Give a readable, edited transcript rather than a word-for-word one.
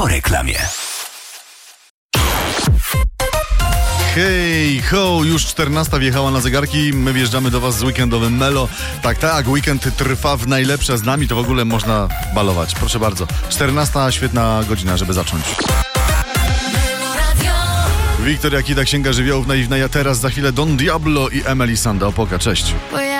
po reklamie. Hej, ho, już 14 wjechała na zegarki, my wjeżdżamy do was z weekendowym Melo. Tak, weekend trwa w najlepsze, z nami to w ogóle można balować. Proszę bardzo, 14, świetna godzina, żeby zacząć. Wiktoria Kida, Księga Żywiołów, Naiwna, ja teraz, za chwilę Don Diablo i Emily Sanda. Opoka, cześć.